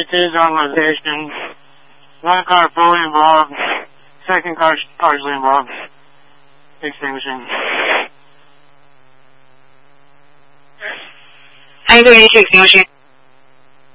limited on location. One car fully involved. Second car partially involved. Extinguishing. 还有一个人是extinguishing。